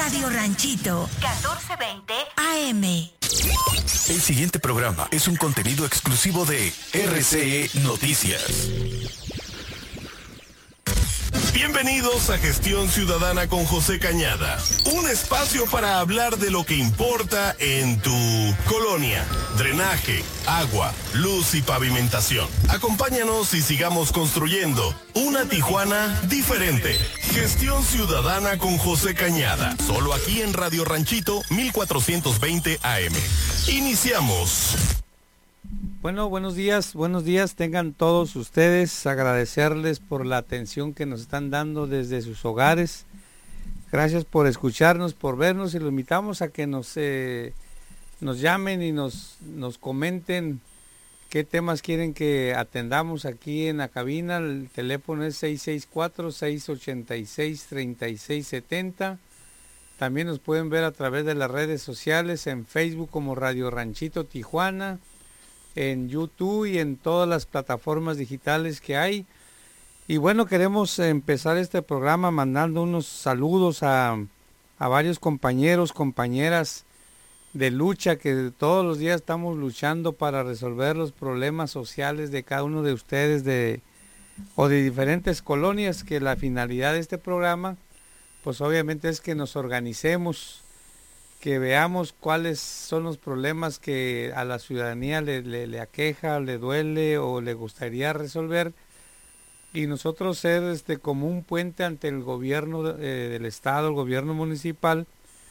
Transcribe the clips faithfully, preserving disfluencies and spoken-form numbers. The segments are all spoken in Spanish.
Radio Ranchito, catorce veinte A M. El siguiente programa es un contenido exclusivo de R C E Noticias. Bienvenidos a Gestión Ciudadana con José Cañada, un espacio para hablar de lo que importa en tu colonia: drenaje, agua, luz y pavimentación. Acompáñanos y sigamos construyendo una Tijuana diferente. Gestión Ciudadana con José Cañada, solo aquí en Radio Ranchito mil cuatrocientos veinte A M. Iniciamos. Bueno, buenos días, buenos días tengan todos ustedes, agradecerles por la atención que nos están dando desde sus hogares. Gracias por escucharnos, por vernos, y los invitamos a que nos, eh, nos llamen y nos, nos comenten qué temas quieren que atendamos aquí en la cabina. El teléfono es seis seis cuatro, seis ocho seis, tres seis siete cero. También nos pueden ver a través de las redes sociales, en Facebook como Radio Ranchito Tijuana, en YouTube y en todas las plataformas digitales que hay. Y bueno, queremos empezar este programa mandando unos saludos a, a varios compañeros, compañeras de lucha, que todos los días estamos luchando para resolver los problemas sociales de cada uno de ustedes de, o de diferentes colonias, que la finalidad de este programa pues obviamente es que nos organicemos, que veamos cuáles son los problemas que a la ciudadanía le, le, le aqueja, le duele o le gustaría resolver, y nosotros ser este como un puente ante el gobierno eh, del estado, el gobierno municipal,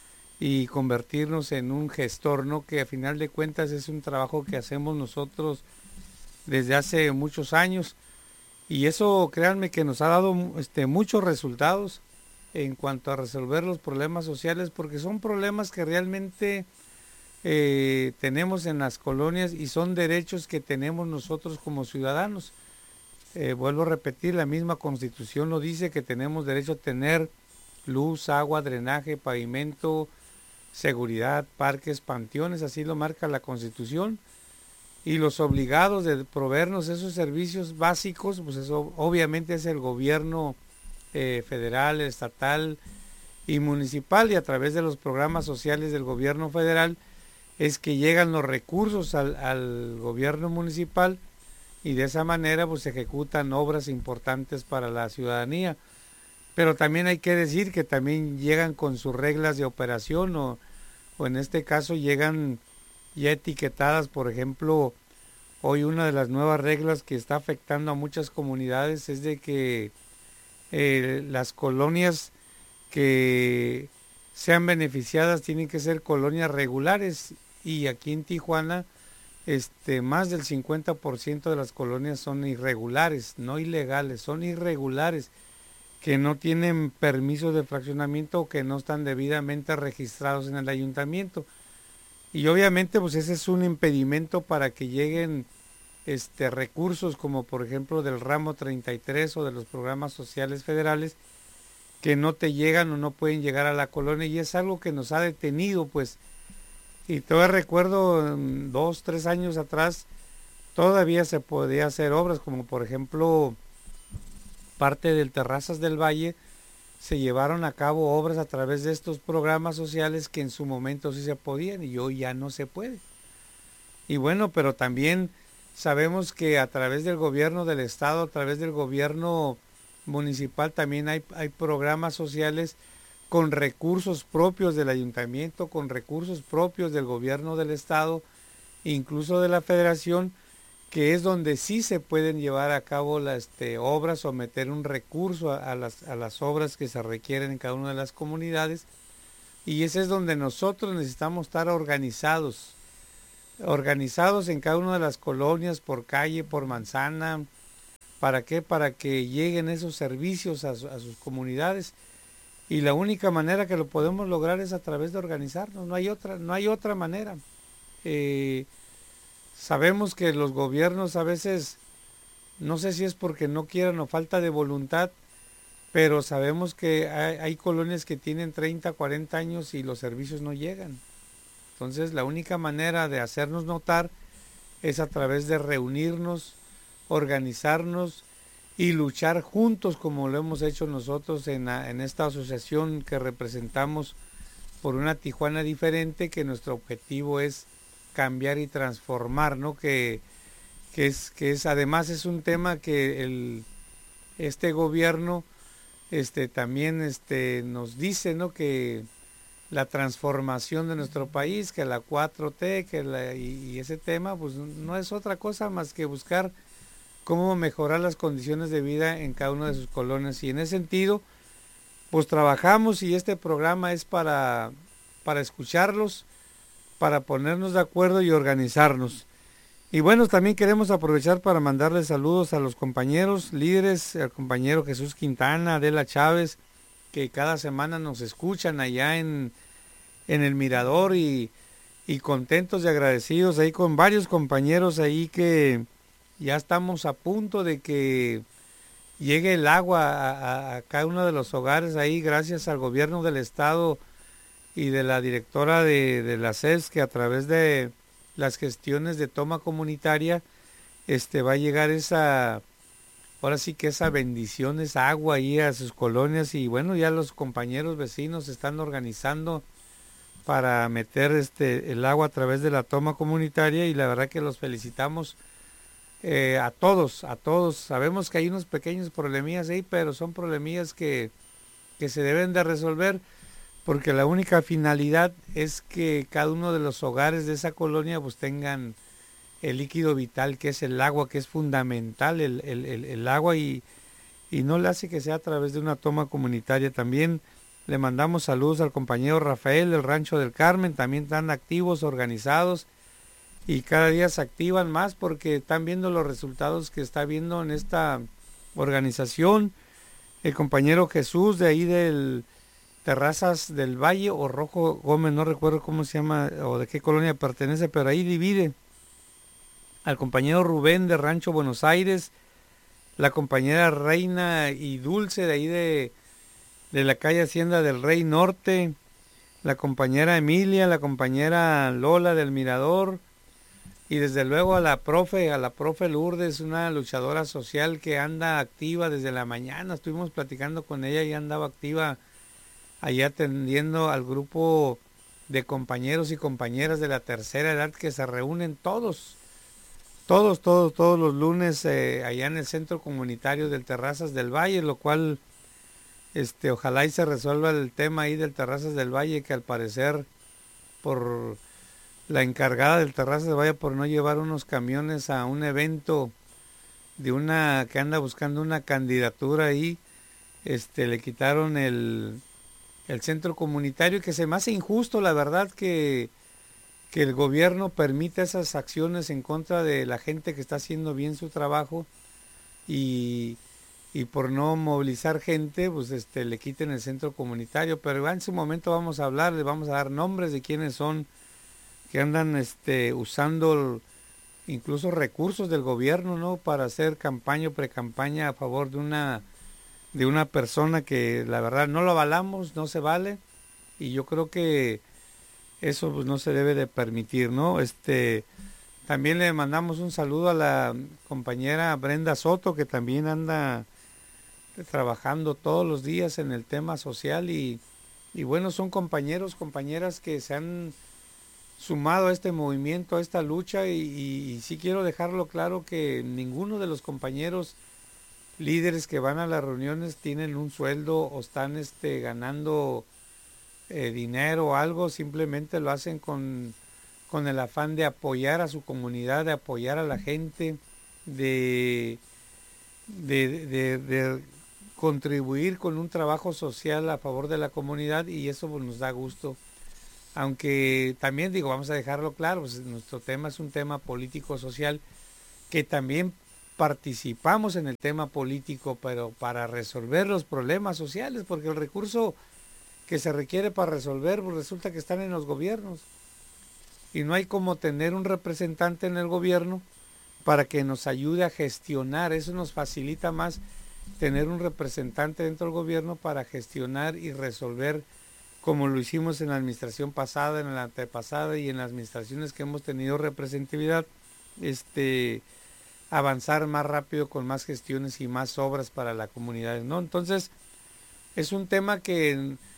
y convertirnos en un gestor, ¿no? Que a final de cuentas es un trabajo que hacemos nosotros desde hace muchos años, y eso créanme que nos ha dado este, muchos resultados en cuanto a resolver los problemas sociales, porque son problemas que realmente eh, tenemos en las colonias y son derechos que tenemos nosotros como ciudadanos. Eh, vuelvo a repetir, la misma Constitución lo dice, que tenemos derecho a tener luz, agua, drenaje, pavimento, seguridad, parques, panteones, así lo marca la Constitución, y los obligados de proveernos esos servicios básicos, pues eso obviamente es el gobierno Eh, federal, estatal y municipal, y a través de los programas sociales del gobierno federal es que llegan los recursos al, al gobierno municipal, y de esa manera pues se ejecutan obras importantes para la ciudadanía. Pero también hay que decir que también llegan con sus reglas de operación, o, o en este caso llegan ya etiquetadas. Por ejemplo, hoy una de las nuevas reglas que está afectando a muchas comunidades es de que Eh, las colonias que sean beneficiadas tienen que ser colonias regulares, y aquí en Tijuana este, más del cincuenta por ciento de las colonias son irregulares, no ilegales, son irregulares, que no tienen permiso de fraccionamiento o que no están debidamente registrados en el ayuntamiento. Y obviamente pues ese es un impedimento para que lleguen Este, recursos como por ejemplo del ramo treinta y tres o de los programas sociales federales, que no te llegan o no pueden llegar a la colonia, y es algo que nos ha detenido pues. Y todavía recuerdo dos, tres años atrás todavía se podía hacer obras, como por ejemplo parte del Terrazas del Valle, se llevaron a cabo obras a través de estos programas sociales que en su momento sí se podían y hoy ya no se puede. Y bueno, pero también sabemos que a través del gobierno del estado, a través del gobierno municipal, también hay, hay programas sociales con recursos propios del ayuntamiento, con recursos propios del gobierno del estado, incluso de la federación, que es donde sí se pueden llevar a cabo las este, obras, o meter un recurso a, a, las, a las obras que se requieren en cada una de las comunidades. Y ese es donde nosotros necesitamos estar organizados, organizados en cada una de las colonias, por calle, por manzana. ¿Para qué? Para que lleguen esos servicios a, su, a sus comunidades. Y la única manera que lo podemos lograr es a través de organizarnos, no hay otra, no hay otra manera. Eh, sabemos que los gobiernos a veces, no sé si es porque no quieran o falta de voluntad, pero sabemos que hay, hay colonias que tienen treinta, cuarenta años y los servicios no llegan. Entonces la única manera de hacernos notar es a través de reunirnos, organizarnos y luchar juntos, como lo hemos hecho nosotros en, la, en esta asociación que representamos por una Tijuana diferente, que nuestro objetivo es cambiar y transformar, ¿no? Que, que es, que es, además es un tema que el, este gobierno, este, también, este, nos dice, ¿no? Que la transformación de nuestro país, que la cuatro T, que la, y, y ese tema, pues no es otra cosa más que buscar cómo mejorar las condiciones de vida en cada una de sus colonias. Y en ese sentido, pues trabajamos, y este programa es para, para escucharlos, para ponernos de acuerdo y organizarnos. Y bueno, también queremos aprovechar para mandarles saludos a los compañeros líderes, al compañero Jesús Quintana, Adela Chávez, que cada semana nos escuchan allá en, en el Mirador, y, y contentos y agradecidos ahí con varios compañeros ahí que ya estamos a punto de que llegue el agua a, a, a cada uno de los hogares ahí, gracias al gobierno del estado y de la directora de, de la C E S, que a través de las gestiones de toma comunitaria este va a llegar esa, ahora sí que esa bendición, esa agua ahí a sus colonias. Y bueno, ya los compañeros vecinos se están organizando para meter este el agua a través de la toma comunitaria, y la verdad que los felicitamos eh, a todos, a todos. Sabemos que hay unos pequeños problemillas ahí, pero son problemillas que, que se deben de resolver, porque la única finalidad es que cada uno de los hogares de esa colonia pues tengan el líquido vital, que es el agua, que es fundamental el, el, el, el agua, y, y no le hace que sea a través de una toma comunitaria. También le mandamos saludos al compañero Rafael del Rancho del Carmen, también están activos, organizados, y cada día se activan más porque están viendo los resultados que está viendo en esta organización. El compañero Jesús de ahí del Terrazas del Valle, o Rojo Gómez, no recuerdo cómo se llama o de qué colonia pertenece, pero ahí divide. Al compañero Rubén de Rancho Buenos Aires, la compañera Reina y Dulce de ahí de, de la calle Hacienda del Rey Norte, la compañera Emilia, la compañera Lola del Mirador, y desde luego a la profe, a la profe Lourdes, una luchadora social que anda activa desde la mañana. Estuvimos platicando con ella y andaba activa allá atendiendo al grupo de compañeros y compañeras de la tercera edad que se reúnen todos, todos, todos, todos los lunes eh, allá en el centro comunitario del Terrazas del Valle, lo cual este ojalá y se resuelva el tema ahí del Terrazas del Valle, que al parecer por la encargada del Terrazas del Valle, por no llevar unos camiones a un evento de una que anda buscando una candidatura ahí, este le quitaron el el centro comunitario, que se me hace injusto, la verdad, que, que el gobierno permita esas acciones en contra de la gente que está haciendo bien su trabajo, y, y por no movilizar gente, pues este le quiten el centro comunitario. Pero en su momento vamos a hablar, les vamos a dar nombres de quiénes son que andan este usando incluso recursos del gobierno, ¿no?, para hacer campaña o precampaña a favor de una de una persona que la verdad no lo avalamos, no se vale, y yo creo que eso pues no se debe de permitir, ¿no? Este también le mandamos un saludo a la compañera Brenda Soto, que también anda trabajando todos los días en el tema social, y, y bueno, son compañeros, compañeras que se han sumado a este movimiento, a esta lucha, y, y, y sí quiero dejarlo claro que ninguno de los compañeros líderes que van a las reuniones tienen un sueldo o están este ganando eh, dinero o algo. Simplemente lo hacen con, con el afán de apoyar a su comunidad, de apoyar a la gente, de, de, de, de contribuir con un trabajo social a favor de la comunidad, y eso pues nos da gusto. Aunque también digo, vamos a dejarlo claro, pues nuestro tema es un tema político-social, que también participamos en el tema político, pero para resolver los problemas sociales, porque el recurso que se requiere para resolver, pues resulta que están en los gobiernos, y no hay como tener un representante en el gobierno para que nos ayude a gestionar. Eso nos facilita más tener un representante dentro del gobierno para gestionar y resolver, como lo hicimos en la administración pasada, en la antepasada y en las administraciones que hemos tenido representatividad, este avanzar más rápido con más gestiones y más obras para la comunidad, ¿no? Entonces, es un tema que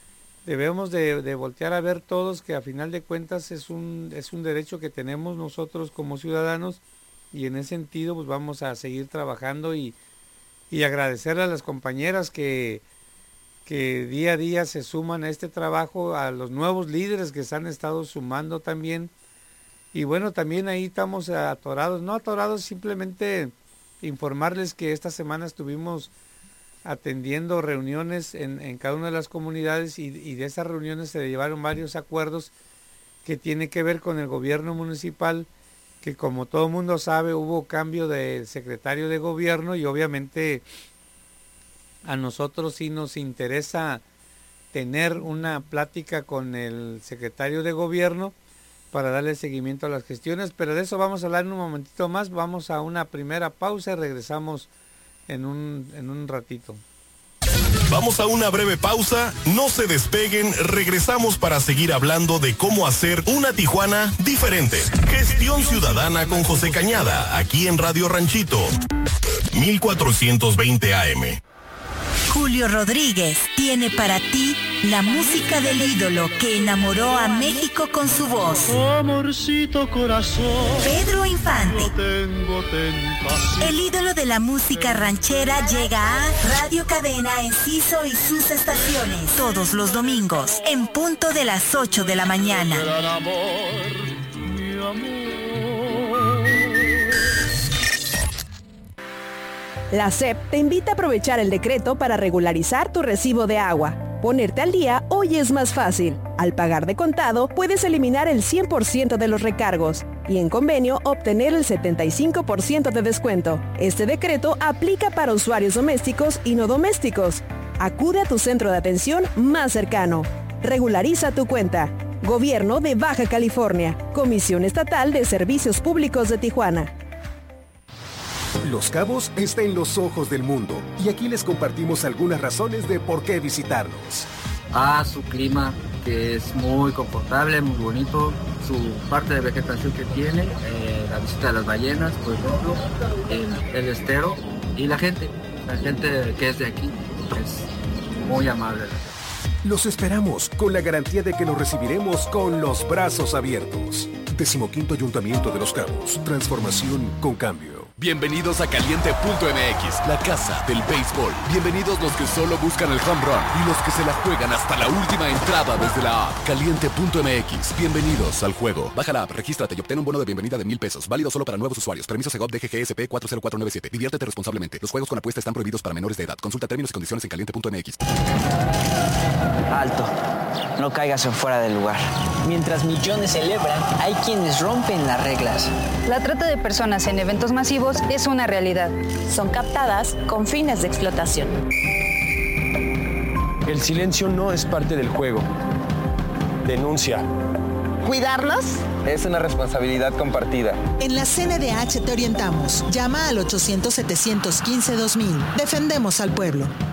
debemos de, de voltear a ver todos que a final de cuentas es un, es un derecho que tenemos nosotros como ciudadanos, y en ese sentido pues vamos a seguir trabajando y, y agradecerle a las compañeras que, que día a día se suman a este trabajo, a los nuevos líderes que se han estado sumando también. Y bueno, también ahí estamos atorados, no atorados, simplemente informarles que esta semana estuvimos atendiendo reuniones en, en cada una de las comunidades, y, y de esas reuniones se llevaron varios acuerdos que tienen que ver con el gobierno municipal, que como todo mundo sabe hubo cambio de secretario de gobierno, y obviamente a nosotros sí nos interesa tener una plática con el secretario de gobierno para darle seguimiento a las gestiones, pero de eso vamos a hablar en un momentito más. Vamos a una primera pausa y regresamos en un, en un ratito. Vamos a una breve pausa, no se despeguen, regresamos para seguir hablando de cómo hacer una Tijuana diferente. Gestión Ciudadana con José Cañada, aquí en Radio Ranchito, mil cuatrocientos veinte A M. Julio Rodríguez tiene para ti la música del ídolo que enamoró a México con su voz. Amorcito corazón, Pedro Infante. no tengo tentación. El ídolo de la música ranchera llega a Radio Cadena Enciso y sus estaciones. Todos los domingos, en punto de las ocho de la mañana. Gran amor, mi amor. La S E P te invita a aprovechar el decreto para regularizar tu recibo de agua. Ponerte al día hoy es más fácil. Al pagar de contado, puedes eliminar el cien por ciento de los recargos y en convenio obtener el setenta y cinco por ciento de descuento. Este decreto aplica para usuarios domésticos y no domésticos. Acude a tu centro de atención más cercano. Regulariza tu cuenta. Gobierno de Baja California. Comisión Estatal de Servicios Públicos de Tijuana. Los Cabos está en los ojos del mundo y aquí les compartimos algunas razones de por qué visitarnos. Ah, su clima, que es muy confortable, muy bonito, su parte de vegetación que tiene, eh, la visita de las ballenas, por ejemplo, el, el estero y la gente, la gente que es de aquí, es muy amable. Los esperamos con la garantía de que nos recibiremos con los brazos abiertos. Decimoquinto Ayuntamiento de Los Cabos, transformación con cambio. Bienvenidos a Caliente punto M X, la casa del béisbol. Bienvenidos los que solo buscan el home run y los que se la juegan hasta la última entrada desde la app. Caliente punto M X, bienvenidos al juego. Baja la app, regístrate y obtén un bono de bienvenida de mil pesos. Válido solo para nuevos usuarios. Permiso Segov D G G S P cuatro cero cuatro nueve siete. Diviértete responsablemente. Los juegos con apuesta están prohibidos para menores de edad. Consulta términos y condiciones en Caliente punto M X. Alto. No caigas en fuera del lugar. Mientras millones celebran, hay quienes rompen las reglas. La trata de personas en eventos masivos es una realidad. Son captadas con fines de explotación. El silencio no es parte del juego. Denuncia. ¿Cuidarlos? Es una responsabilidad compartida. En la C N D H te orientamos. Llama al ochocientos, setecientos quince, dos mil. Defendemos al pueblo.